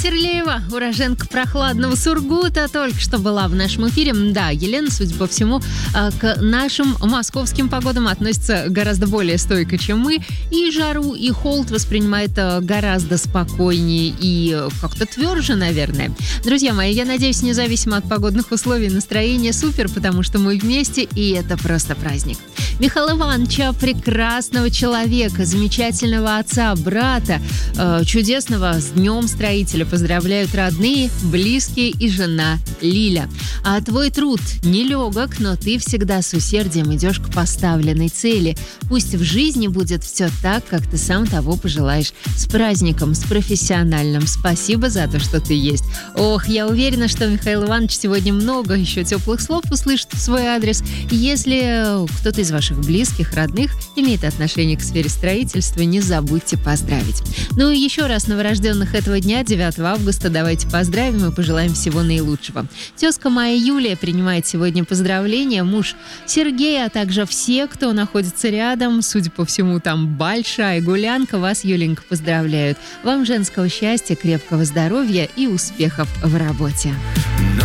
Терлеева, уроженка прохладного Сургута, только что была в нашем эфире. Да, Елена, судя по всему, к нашим московским погодам относится гораздо более стойко, чем мы. И жару, и холод воспринимает гораздо спокойнее и как-то тверже, наверное. Друзья мои, я надеюсь, независимо от погодных условий, настроение супер, потому что мы вместе, и это просто праздник. Михаила Ивановича, прекрасного человека, замечательного отца, брата, чудесного, с Днем Строителя поздравляют родные, близкие и жена Лиля. А твой труд нелегок, но ты всегда с усердием идешь к поставленной цели. Пусть в жизни будет все так, как ты сам того пожелаешь. С праздником, с профессиональным. Спасибо за то, что ты есть. Ох, я уверена, что Михаил Иванович сегодня много еще теплых слов услышит в свой адрес. Если кто-то из ваших близких, родных имеет отношение к сфере строительства, не забудьте поздравить. Ну и еще раз новорожденных этого дня, 9 августа, давайте поздравим и пожелаем всего наилучшего. Тезка моя Юлия принимает сегодня поздравления, муж Сергей, а также все, кто находится рядом. Судя по всему, там большая гулянка. Вас, Юленька, поздравляют. Вам женского счастья, крепкого здоровья и успехов в работе.